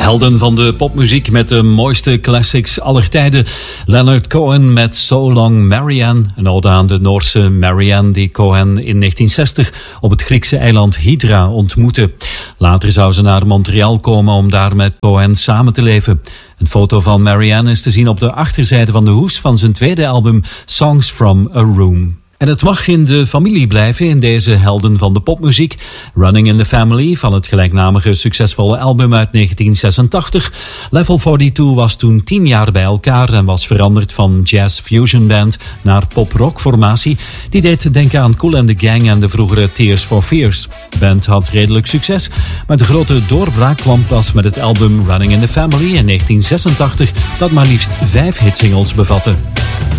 Helden van de popmuziek met de mooiste classics aller tijden. Leonard Cohen met So Long Marianne. Een ode aan de Noorse Marianne die Cohen in 1960 op het Griekse eiland Hydra ontmoette. Later zou ze naar Montreal komen om daar met Cohen samen te leven. Een foto van Marianne is te zien op de achterzijde van de hoes van zijn tweede album Songs from a Room. En het mag in de familie blijven in deze helden van de popmuziek. Running in the Family van het gelijknamige succesvolle album uit 1986. Level 42 was toen 10 jaar bij elkaar en was veranderd van jazz-fusion band naar pop-rock formatie. Die deed denken aan Kool and the Gang en de vroegere Tears for Fears. De band had redelijk succes, maar de grote doorbraak kwam pas met het album Running in the Family in 1986, dat maar liefst 5 hitsingles bevatte.